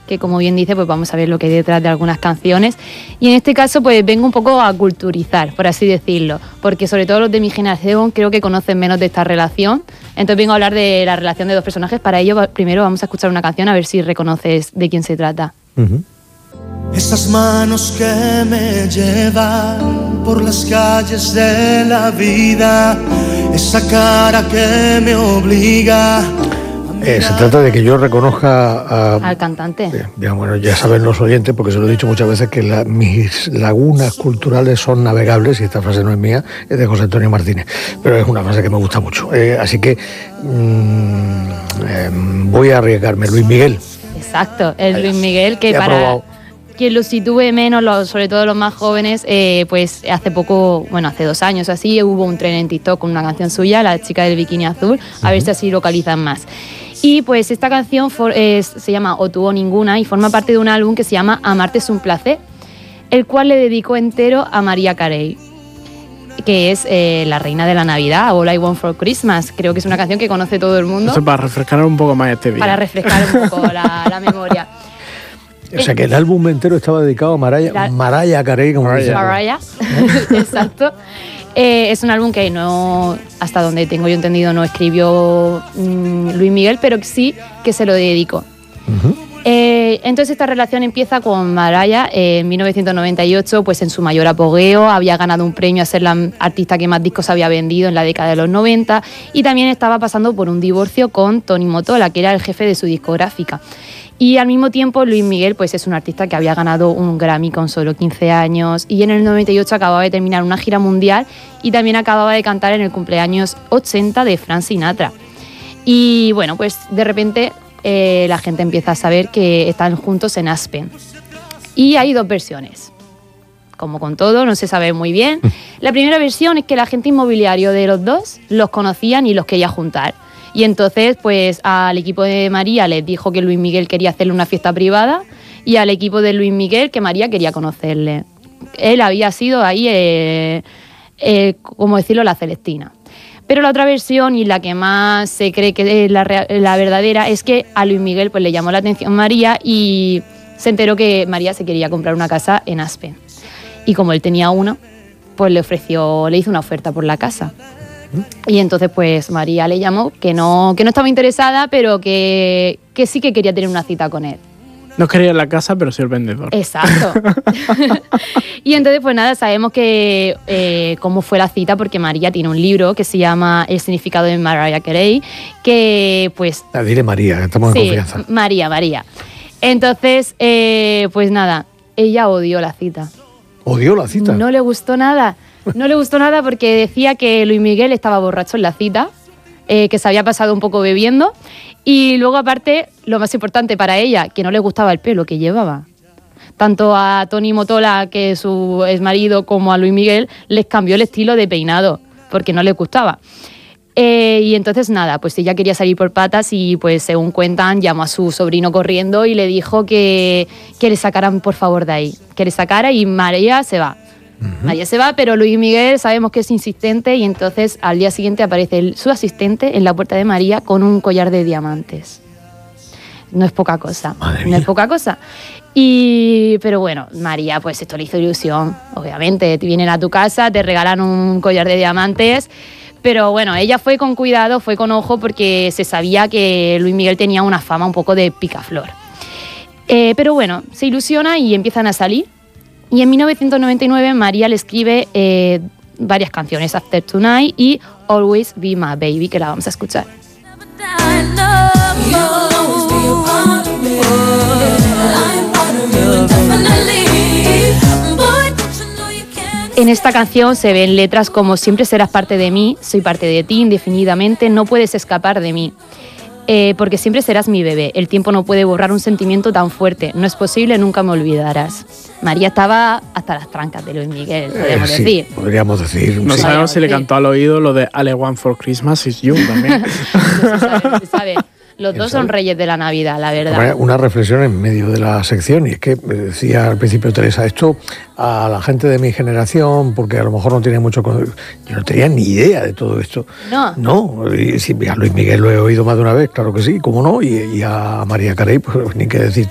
que como bien dice, pues vamos a ver lo que hay detrás de algunas canciones. Y en este caso, pues vengo un poco a culturizar, por así decirlo, porque sobre todo los de mi generación creo que conocen menos de esta relación. Entonces vengo a hablar de la relación de dos personajes. Para ello, primero vamos a escuchar una canción a ver si reconoces de quién se trata. Uh-huh. Esas manos que me llevan por las calles de la vida, esa cara que me obliga. Se trata de que yo reconozca al cantante. Bueno, ya saben los oyentes, porque se lo he dicho muchas veces, que mis lagunas culturales son navegables, y esta frase no es mía, es de José Antonio Martínez, pero es una frase que me gusta mucho. Así que voy a arriesgarme. Luis Miguel. Exacto, el Luis Miguel, que para aprobado. Quien lo sitúe menos, sobre todo los más jóvenes, pues hace poco, bueno, hace 2 años así, hubo un tren en TikTok con una canción suya, La chica del bikini azul, a ver si así localizan más. Y pues esta canción se llama O tú o ninguna y forma parte de un álbum que se llama Amarte es un placer, el cual le dedicó entero a Mariah Carey, que es la reina de la Navidad, All I Want for Christmas. Creo que es una canción que conoce todo el mundo. Eso para refrescar un poco más este día. Para refrescar un poco la memoria. O sea que el álbum entero estaba dedicado a Mariah Carey, como dice. Mariah, exacto. Es un álbum que no, hasta donde tengo yo entendido, no escribió Luis Miguel, pero sí que se lo dedicó. Uh-huh. Entonces esta relación empieza con Mariah en 1998, pues en su mayor apogeo. Había ganado un premio a ser la artista que más discos había vendido en la década de los 90 y también estaba pasando por un divorcio con Tony Mottola, que era el jefe de su discográfica. Y al mismo tiempo Luis Miguel pues es un artista que había ganado un Grammy con solo 15 años y en el 98 acababa de terminar una gira mundial y también acababa de cantar en el cumpleaños 80 de Frank Sinatra. Y bueno, pues de repente la gente empieza a saber que están juntos en Aspen. Y hay 2 versiones. Como con todo, no se sabe muy bien. La primera versión es que el agente inmobiliario de los dos los conocían y los quería juntar. Y entonces, pues al equipo de María les dijo que Luis Miguel quería hacerle una fiesta privada y al equipo de Luis Miguel que María quería conocerle. Él había sido ahí, como decirlo, la Celestina. Pero la otra versión, y la que más se cree que es la verdadera, es que a Luis Miguel pues le llamó la atención María y se enteró que María se quería comprar una casa en Aspen. Y como él tenía una, pues le hizo una oferta por la casa. Y entonces pues María le llamó, que no estaba interesada, pero que sí que quería tener una cita con él. No quería la casa, pero sí el vendedor. Exacto. Y entonces pues nada, sabemos que cómo fue la cita, porque María tiene un libro que se llama El significado de Mariah Carey, que pues... Dile María, estamos en confianza. María. Entonces, pues nada, ella odió la cita. ¿Odió la cita? No le gustó nada. No le gustó nada porque decía que Luis Miguel estaba borracho en la cita, que se había pasado un poco bebiendo y luego aparte, lo más importante para ella, que no le gustaba el pelo que llevaba. Tanto a Tony Mottola, que es su exmarido, como a Luis Miguel, les cambió el estilo de peinado porque no les gustaba. Y entonces nada, pues ella quería salir por patas y pues según cuentan llamó a su sobrino corriendo y le dijo que le sacaran por favor de ahí, que le sacara y María se va. María se va, pero Luis Miguel sabemos que es insistente y entonces al día siguiente aparece su asistente en la puerta de María con un collar de diamantes. No es poca cosa, no es poca cosa. Pero bueno, María, pues esto le hizo ilusión, obviamente. Te vienen a tu casa, te regalan un collar de diamantes, pero bueno, ella fue con cuidado, fue con ojo, porque se sabía que Luis Miguel tenía una fama un poco de picaflor. Pero bueno, se ilusiona y empiezan a salir. Y en 1999 María le escribe varias canciones, After Tonight y Always Be My Baby, que la vamos a escuchar. En esta canción se ven letras como siempre serás parte de mí, soy parte de ti indefinidamente, no puedes escapar de mí. Porque siempre serás mi bebé. El tiempo no puede borrar un sentimiento tan fuerte. No es posible, nunca me olvidarás. María estaba hasta las trancas de Luis Miguel, podemos decir. Podríamos decir. No sabemos si le cantó al oído lo de All I Want for Christmas is You también. No se sabe. Los dos son reyes de la Navidad, la verdad. Una reflexión en medio de la sección, y es que decía al principio Teresa, esto a la gente de mi generación, porque a lo mejor no tiene mucho... Yo no tenía ni idea de todo esto. No, y si a Luis Miguel lo he oído más de una vez, claro que sí, cómo no, y a Mariah Carey, pues ni qué decir.